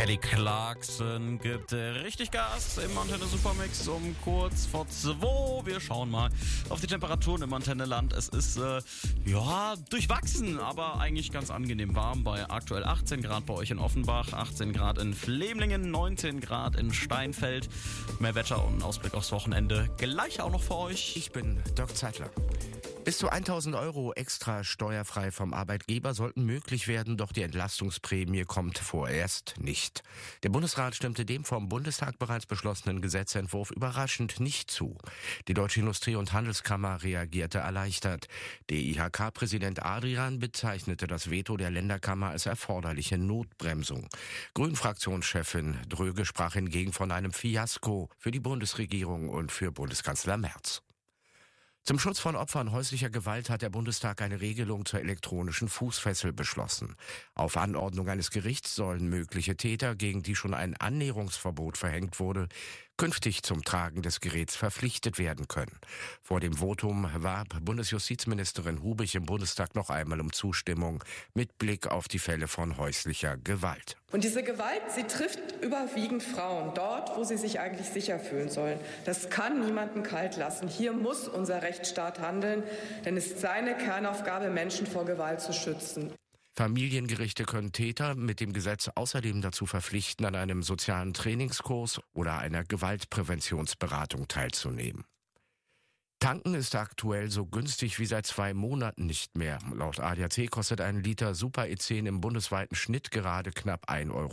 Kelly Clarkson gibt richtig Gas im Antenne Supermix um kurz vor 2. Wir schauen mal auf die Temperaturen im Antenneland. Es ist durchwachsen, aber eigentlich ganz angenehm warm bei aktuell 18 Grad bei euch in Offenbach, 18 Grad in Flemlingen, 19 Grad in Steinfeld. Mehr Wetter und ein Ausblick aufs Wochenende gleich auch noch für euch. Ich bin Dirk Zeitler. Bis zu 1.000 € extra steuerfrei vom Arbeitgeber sollten möglich werden, doch die Entlastungsprämie kommt vorerst nicht. Der Bundesrat stimmte dem vom Bundestag bereits beschlossenen Gesetzentwurf überraschend nicht zu. Die Deutsche Industrie- und Handelskammer reagierte erleichtert. DIHK-Präsident Adrian bezeichnete das Veto der Länderkammer als erforderliche Notbremsung. Grünen-Fraktionschefin Dröge sprach hingegen von einem Fiasko für die Bundesregierung und für Bundeskanzler Merz. Zum Schutz von Opfern häuslicher Gewalt hat der Bundestag eine Regelung zur elektronischen Fußfessel beschlossen. Auf Anordnung eines Gerichts sollen mögliche Täter, gegen die schon ein Annäherungsverbot verhängt wurde, künftig zum Tragen des Geräts verpflichtet werden können. Vor dem Votum warb Bundesjustizministerin Hubich im Bundestag noch einmal um Zustimmung mit Blick auf die Fälle von häuslicher Gewalt. Und diese Gewalt, sie trifft überwiegend Frauen, dort, wo sie sich eigentlich sicher fühlen sollen. Das kann niemanden kalt lassen. Hier muss unser Rechtsstaat handeln, denn es ist seine Kernaufgabe, Menschen vor Gewalt zu schützen. Familiengerichte können Täter mit dem Gesetz außerdem dazu verpflichten, an einem sozialen Trainingskurs oder einer Gewaltpräventionsberatung teilzunehmen. Tanken ist aktuell so günstig wie seit 2 Monaten nicht mehr. Laut ADAC kostet ein Liter Super E10 im bundesweiten Schnitt gerade knapp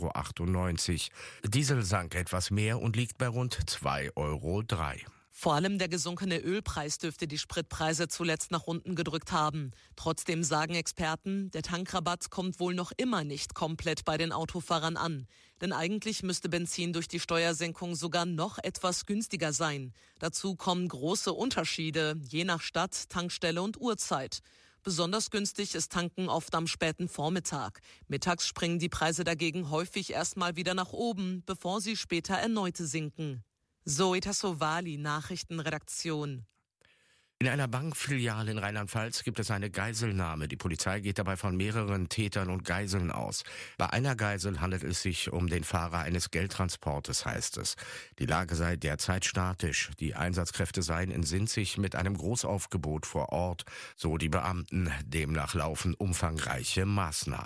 1,98 €. Diesel sank etwas mehr und liegt bei rund 2,03 €. Vor allem der gesunkene Ölpreis dürfte die Spritpreise zuletzt nach unten gedrückt haben. Trotzdem sagen Experten, der Tankrabatt kommt wohl noch immer nicht komplett bei den Autofahrern an. Denn eigentlich müsste Benzin durch die Steuersenkung sogar noch etwas günstiger sein. Dazu kommen große Unterschiede, je nach Stadt, Tankstelle und Uhrzeit. Besonders günstig ist Tanken oft am späten Vormittag. Mittags springen die Preise dagegen häufig erstmal wieder nach oben, bevor sie später erneut sinken. Zoe Tassovali, Nachrichtenredaktion. In einer Bankfiliale in Rheinland-Pfalz gibt es eine Geiselnahme. Die Polizei geht dabei von mehreren Tätern und Geiseln aus. Bei einer Geisel handelt es sich um den Fahrer eines Geldtransportes, heißt es. Die Lage sei derzeit statisch. Die Einsatzkräfte seien in Sinzig mit einem Großaufgebot vor Ort, so die Beamten. Demnach laufen umfangreiche Maßnahmen.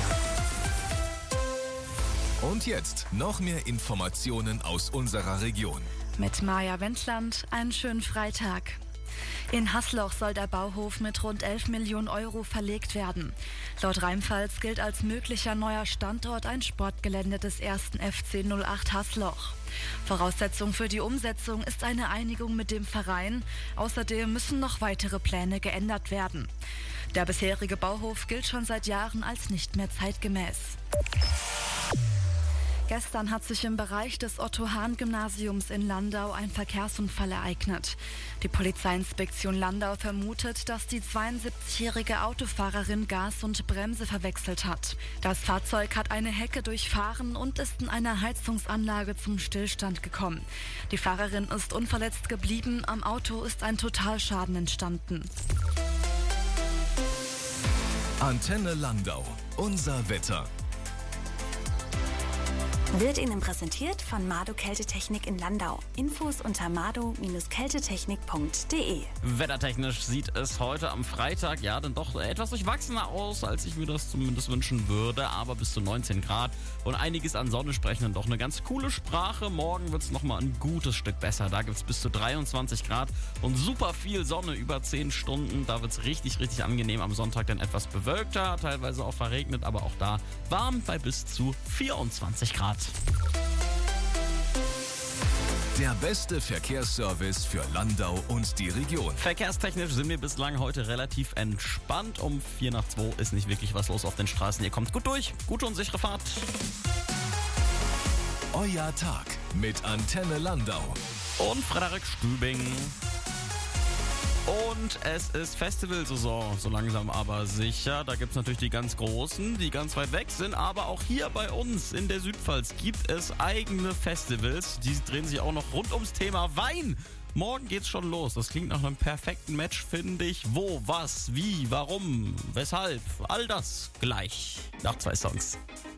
Und jetzt noch mehr Informationen aus unserer Region. Mit Maja Wendland einen schönen Freitag. In Haßloch soll der Bauhof mit rund 11 Millionen € verlegt werden. Laut Rheinpfalz gilt als möglicher neuer Standort ein Sportgelände des 1. FC 08 Haßloch. Voraussetzung für die Umsetzung ist eine Einigung mit dem Verein. Außerdem müssen noch weitere Pläne geändert werden. Der bisherige Bauhof gilt schon seit Jahren als nicht mehr zeitgemäß. Gestern hat sich im Bereich des Otto-Hahn-Gymnasiums in Landau ein Verkehrsunfall ereignet. Die Polizeiinspektion Landau vermutet, dass die 72-jährige Autofahrerin Gas und Bremse verwechselt hat. Das Fahrzeug hat eine Hecke durchfahren und ist in einer Heizungsanlage zum Stillstand gekommen. Die Fahrerin ist unverletzt geblieben, am Auto ist ein Totalschaden entstanden. Antenne Landau, unser Wetter. Wird Ihnen präsentiert von Mado Kältetechnik in Landau. Infos unter mado-kältetechnik.de. Wettertechnisch sieht es heute am Freitag dann doch etwas durchwachsener aus, als ich mir das zumindest wünschen würde. Aber bis zu 19 Grad und einiges an Sonne sprechen dann doch eine ganz coole Sprache. Morgen wird es nochmal ein gutes Stück besser. Da gibt es bis zu 23 Grad und super viel Sonne, über 10 Stunden. Da wird es richtig, richtig angenehm. Am Sonntag dann etwas bewölkter, teilweise auch verregnet, aber auch da warm bei bis zu 24 Grad. Der beste Verkehrsservice für Landau und die Region. Verkehrstechnisch sind wir bislang heute relativ entspannt. Um 1:45 ist nicht wirklich was los auf den Straßen. Ihr kommt gut durch. Gute und sichere Fahrt. Euer Tag mit Antenne Landau. Und Frederik Stübing. Und es ist Festivalsaison, so langsam aber sicher. Da gibt es natürlich die ganz Großen, die ganz weit weg sind. Aber auch hier bei uns in der Südpfalz gibt es eigene Festivals. Die drehen sich auch noch rund ums Thema Wein. Morgen geht's schon los. Das klingt nach einem perfekten Match, finde ich. Wo, was, wie, warum, weshalb. All das gleich nach 2 Songs.